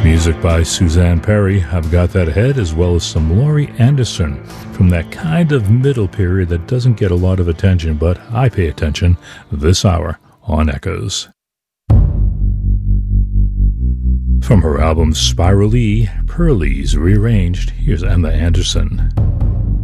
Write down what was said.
Music by Suzanne Perry. I've got that ahead, as well as some Laurie Anderson from that kind of middle period that doesn't get a lot of attention, but I pay attention this hour on Echoes. From her album Spirally, Pearlies Rearranged, here's Emma Anderson.